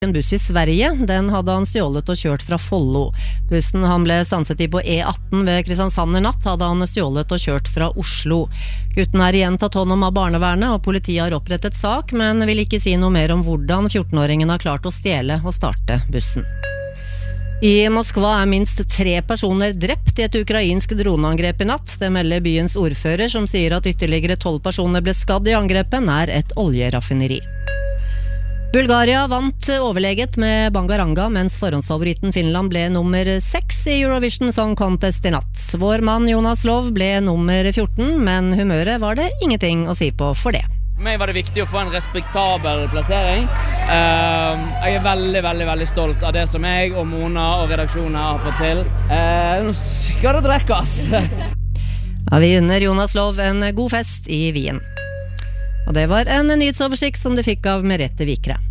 En buss i Sverige, den hadde han stjålet og kjørt fra Follo. Bussen han ble stanset i på E18 ved Kristiansand i natt, hadde han stjålet og kjørt fra Oslo. Gutten igjen tatt hånd om av barnevernet, og politiet har opprettet sak, men vil ikke si noe mer om hvordan 14-åringen har klart å stjele og starte bussen. I Moskva minst 3 personer drept i et ukrainsk droneangrep i natt. Det melder byens ordfører, som sier at ytterligere 12 personer ble skadd i angrepet nær et oljeraffineri. Bulgaria vant overleget med Bangaranga, mens forhåndsfavoritten Finland ble nummer 6 i Eurovision Song Contest i natt. Vår mann Jonas Lov ble nummer 14, men humøret var det ingenting å si på for det. For meg var det viktig å få en respektabel plassering. Jeg veldig stolt av det som jeg og Mona og redaksjonen har fått til. Nå skal det drekkes! Ja, vi unner Jonas Lov en god fest i Wien. Og det var en nyhetsoversikt som du fikk av Merete Vikre.